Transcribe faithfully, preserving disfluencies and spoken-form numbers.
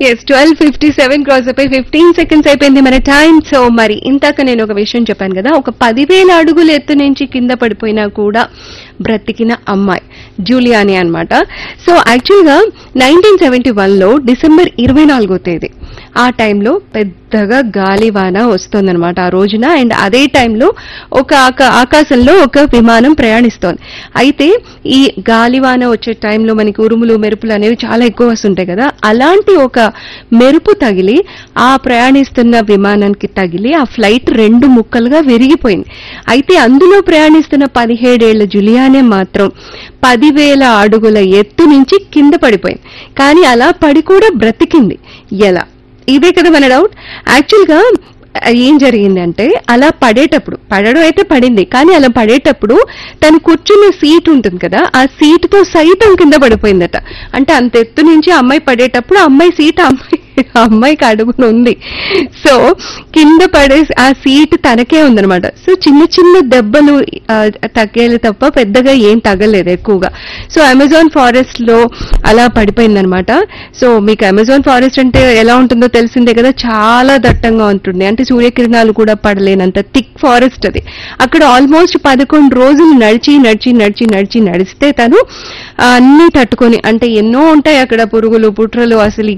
Yes twelve fifty seven cross అయిపోయి fifteen seconds అయిపోయింది మన టైం. సో మరి ఇంతాక నేను ఒక విషయం చెప్పాను కదా, ఒక పదివేల అడుగుల ఎత్తు నుంచి కింద పడిపోయినా కూడా బ్రతికిన అమ్మాయి జూలియాని అన్నమాట. సో యాక్చువల్ గా నైన్టీన్ సెవెంటీ వన్ లో డిసెంబర్ ఇరవై నాలుగో తేదీ ఆ టైంలో పెద్దగా గాలివాన వస్తోందనమాట ఆ రోజున. అండ్ అదే టైంలో ఒక ఆకా- ఆకాశంలో ఒక విమానం ప్రయాణిస్తోంది. అయితే ఈ గాలివాన వచ్చే టైంలో మనకి ఉరుములు మెరుపులు అనేవి చాలా ఎక్కువ వస్తుంటాయి కదా, అలాంటి ఒక మెరుపు తగిలి ఆ ప్రయాణిస్తున్న విమానానికి తగిలి ఆ ఫ్లైట్ రెండు ముక్కలుగా విరిగిపోయింది. అయితే అందులో ప్రయాణిస్తున్న పదిహేడేళ్ల జులియానే మాత్రం పదివేల అడుగుల ఎత్తు నుంచి కింద పడిపోయింది. కానీ అలా పడి కూడా బ్రతికింది. ఎలా? ఇదే కదా మన డౌట్. యాక్చువల్ గా ఏం జరిగిందంటే, అలా పడేటప్పుడు పడడం అయితే పడింది, కానీ అలా పడేటప్పుడు తను కూర్చున్న సీట్ ఉంటుంది కదా, ఆ సీట్ తో సైతం కింద పడిపోయిందట. అంటే అంత ఎత్తు నుంచి అమ్మాయి పడేటప్పుడు అమ్మాయి సీట్ అమ్మాయి అమ్మాయికి అడుగున ఉంది. సో కింద పడే ఆ సీట్ తనకే ఉందనమాట. సో చిన్న చిన్న దెబ్బలు ఆ, తగ్గేది తప్ప పెద్దగా ఏం తగ్గలేదు ఎక్కువగా. సో అమెజాన్ ఫారెస్ట్ లో అలా పడిపోయిందనమాట. సో మీకు అమెజాన్ ఫారెస్ట్ అంటే ఎలా ఉంటుందో తెలిసిందే కదా, చాలా దట్టంగా ఉంటుంది. అంటే సూర్యకిరణాలు కూడా పడలేనంత థిక్ ఫారెస్ట్ అది. అక్కడ ఆల్మోస్ట్ పదకొండు రోజులు నడిచి నడిచి నడిచి నడిచి నడిస్తే తను ఆ, అన్ని తట్టుకొని, అంటే ఎన్నో ఉంటాయి అక్కడ పురుగులు పుట్రలు, అసలు